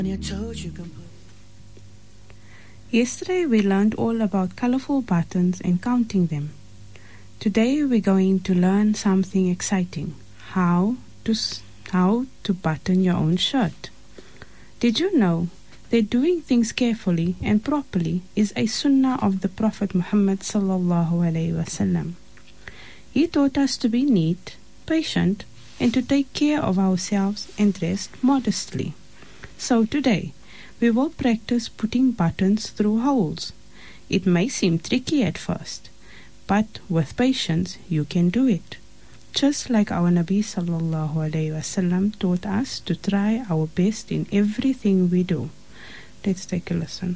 Yesterday we learned all about colorful buttons and counting them. Today we're going to learn something exciting, how to button your own shirt. Did you know that doing things carefully and properly is a sunnah of the Prophet Muhammad sallallahu alaihi wasallam? He taught us to be neat, patient, and to take care of ourselves and dress modestly. So today, we will practice putting buttons through holes. It may seem tricky at first, but with patience, you can do it. Just like our Nabi sallallahu alaihi wasallam taught us to try our best in everything we do. Let's take a listen.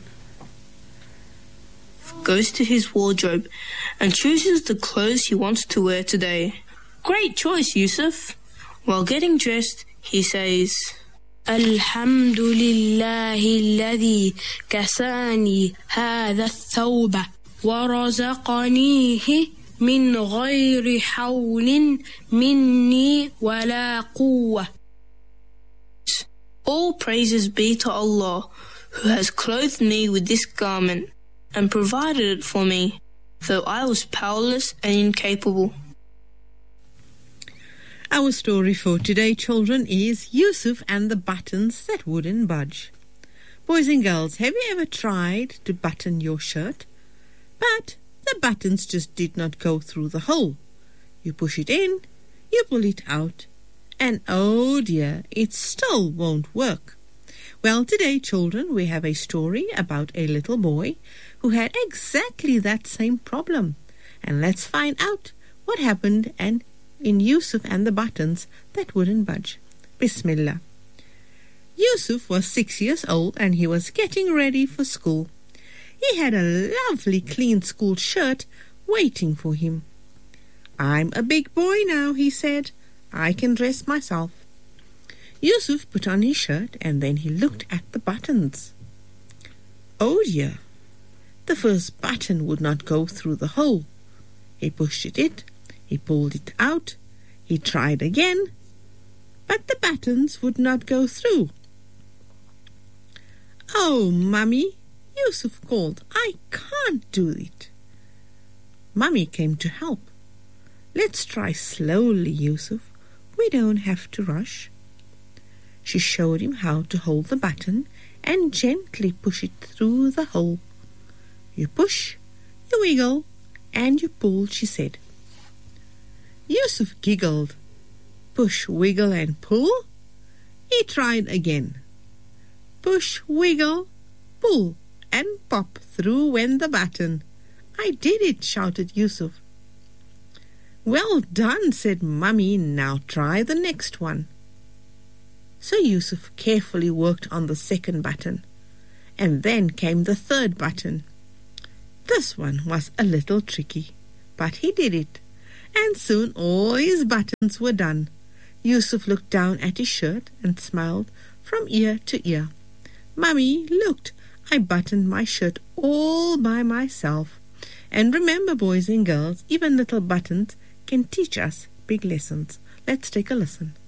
Goes to his wardrobe and chooses the clothes he wants to wear today. Great choice, Yusuf. While getting dressed, he says, الحمد لله الذي كساني هذا الثوب ورزقنيه من غير حول مني ولا قوة. All praises be to Allah, who has clothed me with this garment and provided it for me, though I was powerless and incapable. Our story for today, children, is Yusuf and the buttons that wouldn't budge. Boys and girls, have you ever tried to button your shirt? But the buttons just did not go through the hole. You push it in, you pull it out, and oh dear, it still won't work. Well, today, children, we have a story about a little boy who had exactly that same problem. And let's find out what happened in Yusuf and the buttons that wouldn't budge. Bismillah. Yusuf was 6 years old and he was getting ready for school. He had a lovely clean school shirt waiting for him. I'm a big boy now, he said. I can dress myself. Yusuf put on his shirt and then he looked at the buttons. Oh dear, the first button would not go through the hole. He pushed it in, he pulled it out, he tried again, but the buttons would not go through. Oh, Mummy, Yusuf called, I can't do it. Mummy came to help. Let's try slowly, Yusuf. We don't have to rush. She showed him how to hold the button and gently push it through the hole. You push, you wiggle, and you pull, she said. Yusuf giggled. Push, wiggle, and pull? He tried again. Push, wiggle, pull, and pop through went the button. I did it, shouted Yusuf. Well done, said Mummy. Now try the next one. So Yusuf carefully worked on the second button, and then came the third button. This one was a little tricky, but he did it, and soon all his buttons were done. Yusuf looked down at his shirt and smiled from ear to ear. Mummy, looked, I buttoned my shirt all by myself. And remember, boys and girls, even little buttons can teach us big lessons. Let's take a listen.